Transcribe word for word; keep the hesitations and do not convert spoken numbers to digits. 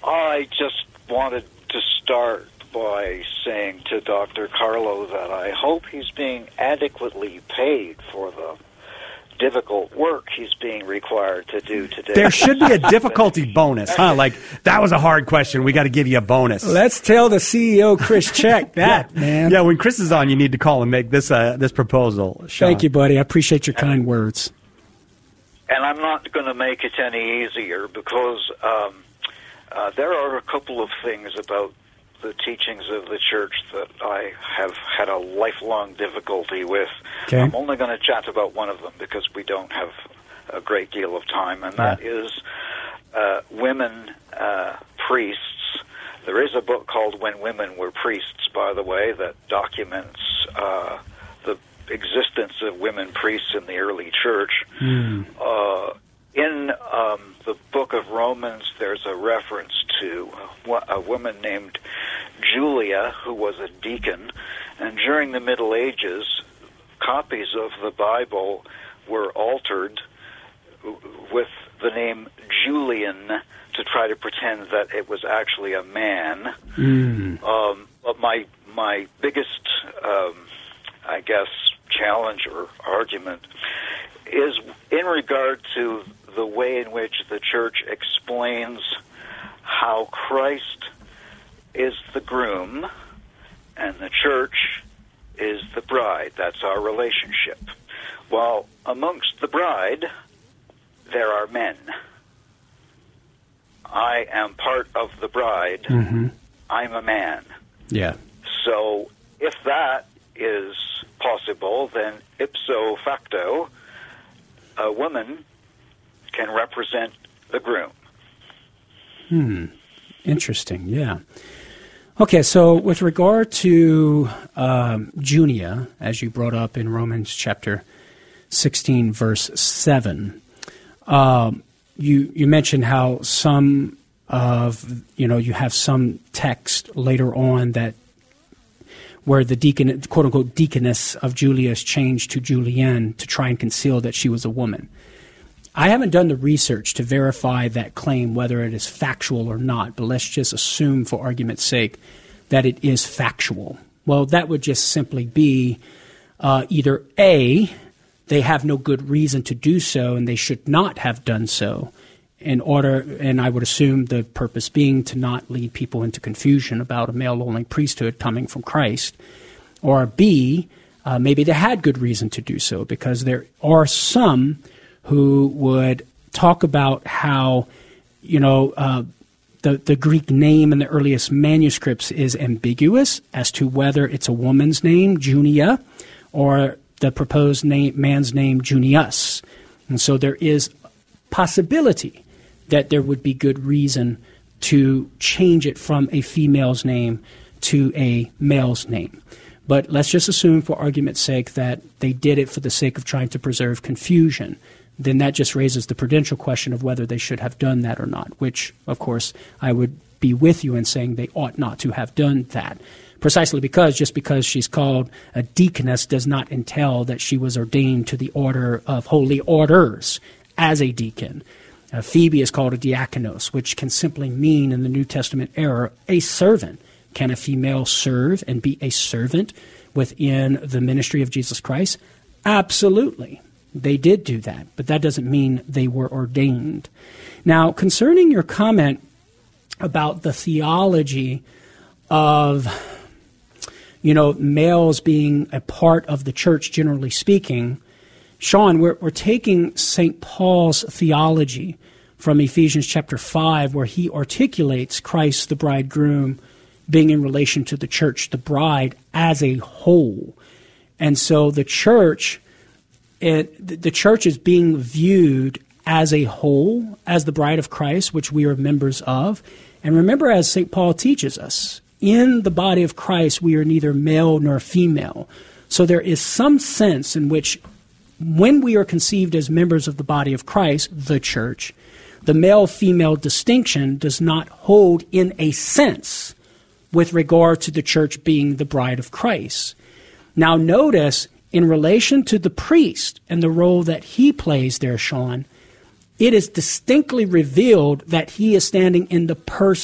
I just wanted to start by saying to Doctor Carlo that I hope he's being adequately paid for the difficult work he's being required to do today. There should be a difficulty bonus, huh? Like, that was a hard question. We got to give you a bonus. Let's tell the C E O, Chris Check, that, yeah. man. Yeah, when Chris is on, you need to call and make this uh, this proposal. Sean. Thank you, buddy. I appreciate your kind words. And I'm not going to make it any easier because um, uh, there are a couple of things about the teachings of the church that I have had a lifelong difficulty with. Okay. I'm only going to chat about one of them because we don't have a great deal of time, and that yeah. is uh, women uh, priests. There is a book called When Women Were Priests, by the way, that documents uh, the existence of women priests in the early church. Mm. Uh, in um, the book of Romans, there's a reference to a woman named Julia, who was a deacon, and during the Middle Ages, copies of the Bible were altered with the name Julian to try to pretend that it was actually a man. Mm. Um, but my my biggest, um, I guess, challenge or argument is in regard to the way in which the church explains how Christ is the groom and the church is the bride. That's our relationship. Well, amongst the bride, there are men. I am part of the bride. Mm-hmm. I'm a man. Yeah. So if that is possible, then ipso facto, a woman can represent the groom. Hmm. Interesting, yeah. Okay, so with regard to um, Junia, as you brought up in Romans chapter sixteen, verse seven, um, you you mentioned how some of, you know, you have some text later on that where the deacon, quote-unquote deaconess of Julia is changed to Julienne to try and conceal that she was a woman. I haven't done the research to verify that claim, whether it is factual or not, but let's just assume for argument's sake that it is factual. Well, that would just simply be uh, either A, they have no good reason to do so and they should not have done so in order, and I would assume the purpose being to not lead people into confusion about a male-only priesthood coming from Christ, or B, uh, maybe they had good reason to do so because there are some who would talk about how, you know, uh, the, the Greek name in the earliest manuscripts is ambiguous as to whether it's a woman's name, Junia, or the proposed name, man's name, Junius. And so there is possibility that there would be good reason to change it from a female's name to a male's name. But let's just assume for argument's sake that they did it for the sake of trying to preserve confusion. Then that just raises the prudential question of whether they should have done that or not, which, of course, I would be with you in saying they ought not to have done that. Precisely because just because she's called a deaconess does not entail that she was ordained to the order of holy orders as a deacon. Uh, Phoebe is called a diakonos, which can simply mean in the New Testament era a servant. Can a female serve and be a servant within the ministry of Jesus Christ? Absolutely. They did do that, but that doesn't mean they were ordained. Now, concerning your comment about the theology of, you know, males being a part of the church, generally speaking, Sean, we're, we're taking Saint Paul's theology from Ephesians chapter five, where he articulates Christ, the bridegroom, being in relation to the church, the bride, as a whole. And so the church, it, the church is being viewed as a whole, as the bride of Christ, which we are members of. And remember, as Saint Paul teaches us, in the body of Christ, we are neither male nor female. So there is some sense in which when we are conceived as members of the body of Christ, the church, the male-female distinction does not hold in a sense with regard to the church being the bride of Christ. Now notice, in relation to the priest and the role that he plays there, Sean, it is distinctly revealed that he is standing in the person